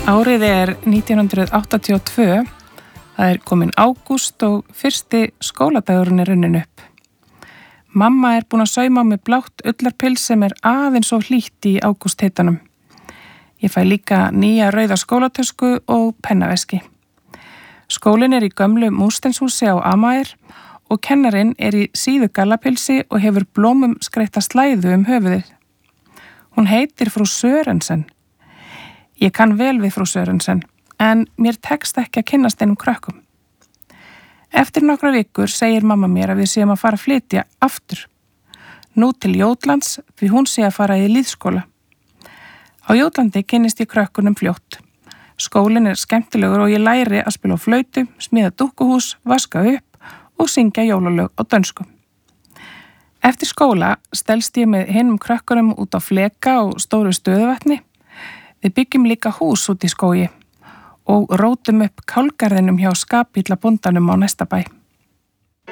Árið er 1982, það er komin ágúst og fyrsti skóladagurinn er runnin upp. Mamma er búin að sauma með blátt ullarpils sem er aðeins og hlýtt í ágústheitanum. Ég fæ líka nýja rauða skólatösku og pennaveski. Skólinn er í gömlu múrsteinshúsi á Amager og kennarinn er í síðu gallapilsi og hefur blómum skreytta slæðu höfuðið. Hún heitir frú Sörensen. Ég kann vel við frú Sörensen, en mér tekst ekki að kynnast einum krökkum. Eftir nokkra vikur segir mamma mér að við séum að fara að flytja aftur. Nú til Jótlands því hún sé að fara í lýðskóla. Á Jótlandi kynnist ég krökkunum fljótt. Skólinn er skemmtilegur og ég læri að spila á flautu, smíða dúkkuhús, vaska upp og syngja jólalög á dönsku. Eftir skóla stelst ég með hinum krökkunum út á fleka og stóru stöðuvatni. Við byggjum líka hús út í skógi og rótum upp kálgarðinum hjá skapilla bóndanum á næsta bæ.